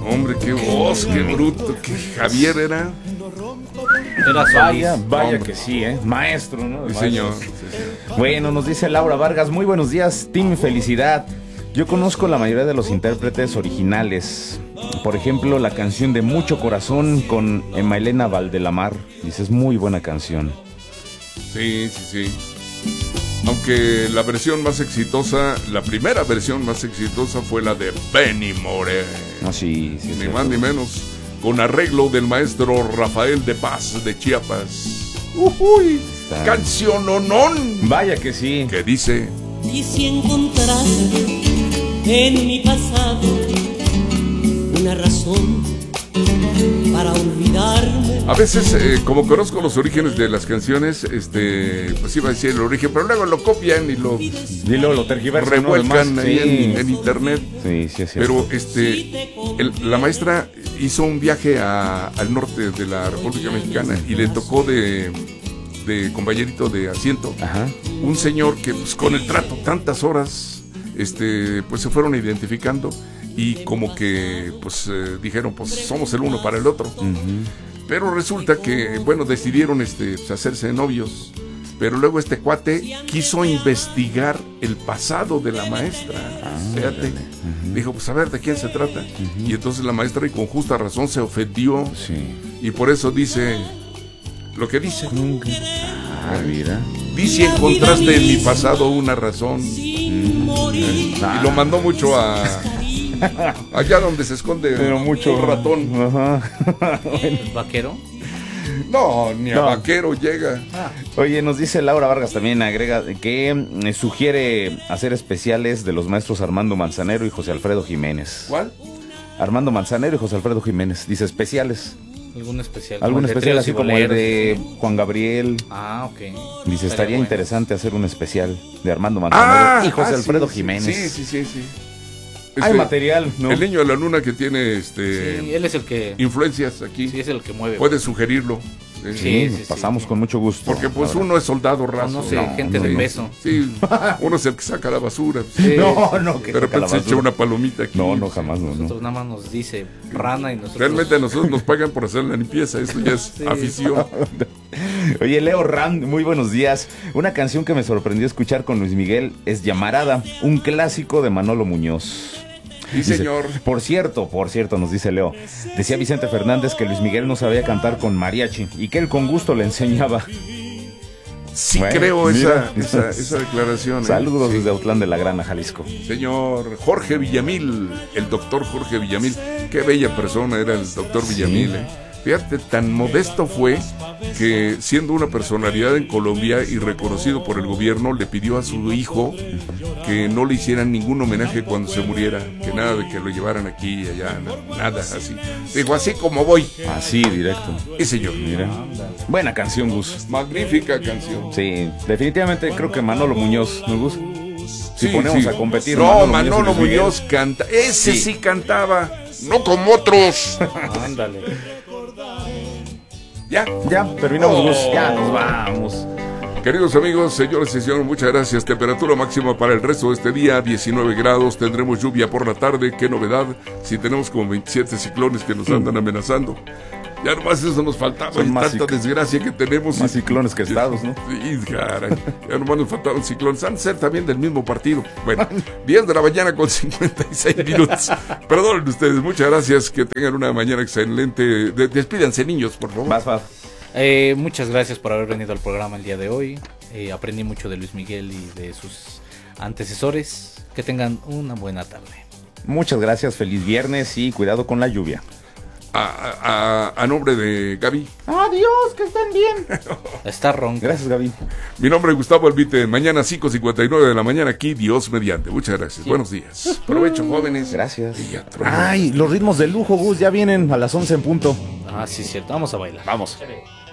Hombre, qué voz, qué bruto, que Javier era. Era Vaya Hombre. que sí, maestro, ¿no? Sí, Maestro. señor. Sí, señor. Bueno, nos dice Laura Vargas, muy buenos días, Team Felicidad. Yo conozco la mayoría de los intérpretes originales. Por ejemplo, la canción de Mucho Corazón con Emma Elena Valdelamar. Dice, es muy buena canción. Sí, sí, sí. Aunque la versión más exitosa, la primera versión más exitosa fue la de Benny Moré. No, sí, sí. Ni más ni menos. Con arreglo del maestro Rafael de Paz de Chiapas. Uy, Está. canción onón. Vaya que sí. Que dice: Y si encontraste en mi pasado una razón para olvidarme. a veces, como conozco los orígenes de las canciones, pues iba a decir el origen, pero luego lo copian y lo Dilo, lo tergiversan, revuelcan ¿no? ahí Sí. en internet. Sí, sí, es cierto. Pero la maestra hizo un viaje al norte de la República Mexicana y le tocó de compañerito de asiento Ajá. un señor que, pues, con el trato tantas horas, pues se fueron identificando y como que pues dijeron, pues somos el uno para el otro. Pero resulta que, bueno, decidieron pues, hacerse novios. Pero luego este cuate quiso investigar el pasado de la maestra. Fíjate. Dijo, pues a ver, ¿de quién se trata? Y entonces la maestra, y con justa razón, se ofendió. Sí. Y por eso dice lo que dice. Ah, mira. Di si encontraste en mi pasado una razón. Y lo mandó mucho allá donde se esconde Pero mucho un ratón. Ajá. ¿El vaquero? No, ni a No. vaquero llega. Oye, nos dice Laura Vargas también, agrega que sugiere hacer especiales de los maestros Armando Manzanero y José Alfredo Jiménez. ¿Cuál? Armando Manzanero y José Alfredo Jiménez. Dice especiales. ¿Algún especial? Algún Como el de especial Tríos así y como el Boleros, de sí. Juan Gabriel. Ah, ok. Dice, estaría bueno. interesante hacer un especial de Armando Manzanero y José Alfredo sí, Jiménez. Sí. Hay material, ¿no? El niño de la luna que tiene Sí, él es el que... influencias aquí. Sí, es el que mueve. Puede sugerirlo. Sí, sí, pasamos sí. con mucho gusto. Porque pues la verdad. uno es soldado raso. No sé, gente de peso. Sí, uno es el que saca la basura. Sí. No, que De repente se saca la echa basura. una palomita aquí. No, jamás, no. Nosotros nada más nos dice rana y nosotros... Realmente a nosotros nos pagan por hacer la limpieza. Esto ya es Sí. afición. Oye, Leo Rand, muy buenos días. Una canción que me sorprendió escuchar con Luis Miguel es Llamarada, un clásico de Manolo Muñoz. Sí, Dice, señor. Por cierto, nos dice Leo, decía Vicente Fernández que Luis Miguel no sabía cantar con mariachi y que él con gusto le enseñaba. Sí, Bueno, creo mira. esa declaración. Saludos Sí. desde Autlán de la Grana, Jalisco. Señor Jorge Villamil, el doctor Jorge Villamil. Qué bella persona era el doctor Villamil. Fíjate, tan modesto fue que, siendo una personalidad en Colombia y reconocido por el gobierno, le pidió a su hijo que no le hicieran ningún homenaje cuando se muriera, que nada de que lo llevaran aquí y allá, nada así. Dijo, así como voy. Así, directo. Y señor, Mira. Buena canción, Gus. magnífica canción. Sí, definitivamente creo que Manolo Muñoz, ¿no, Gus? Si ponemos a competir, No, Manolo Manolo Muñoz y Luis Muñoz canta. Ese sí cantaba, no como otros. Ándale. Ya. Ya, terminamos, Oh. Gus. Ya nos vamos. Queridos amigos, señores y señores, muchas gracias. Temperatura máxima para el resto de este día, 19 grados. Tendremos lluvia por la tarde. Qué novedad. Si tenemos como 27 ciclones que nos andan amenazando. Ya nomás eso nos faltaba. Son Y más tanta desgracia que tenemos. Más ciclones que estados, ¿no? Sí, caray. Ya nomás nos faltaban ciclones. Han de ser también del mismo partido. Bueno, 10 de la mañana con 56 minutos. Perdonen ustedes, muchas gracias. Que tengan una mañana excelente. Despídanse, niños, por favor. Vas. Muchas gracias por haber venido al programa el día de hoy. Aprendí mucho de Luis Miguel y de sus antecesores. Que tengan una buena tarde. Muchas gracias, feliz viernes y cuidado con la lluvia. A nombre de Gaby. Adiós, que estén bien. Está ronco. Gracias, Gaby. Mi nombre es Gustavo Albite. Mañana 5:59 de la mañana aquí, Dios mediante. Muchas gracias. Sí. Buenos días. Provecho, jóvenes. Gracias. Y ya, trueno. Ay, los ritmos de lujo, Gus, ya vienen a las 11 en punto. Ah, sí, cierto. Vamos a bailar. Vamos. Chévere.